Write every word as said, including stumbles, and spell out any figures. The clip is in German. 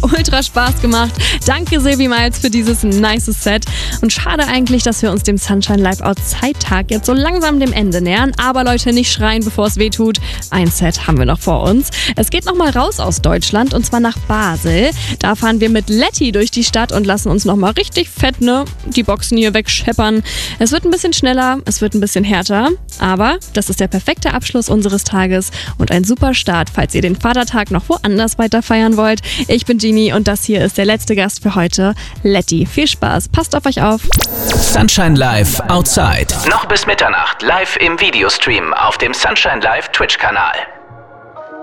ultra Spaß gemacht. Danke Silvi Miles für dieses nice Set. Und schade eigentlich, dass wir uns dem Sunshine Live Outside Tag jetzt so langsam dem Ende nähern. Aber Leute, nicht schreien, bevor es weh tut. Ein Set haben wir noch vor uns. Es geht nochmal raus aus Deutschland und zwar nach Basel. Da fahren wir mit Letty durch die Stadt und lassen uns nochmal richtig fett, ne, die Boxen hier wegscheppern. Es wird ein bisschen schneller, es wird ein bisschen härter, aber das ist der perfekte Abschluss unseres Tages und ein super Start, falls ihr den Vatertag noch woanders weiter feiern wollt. Ich bin Genie und das hier ist der letzte Gast für heute, Letty. Viel Spaß, passt auf euch auf. Sunshine Live Outside. Noch bis Mitternacht live im Videostream auf dem Sunshine Live Twitch-Kanal.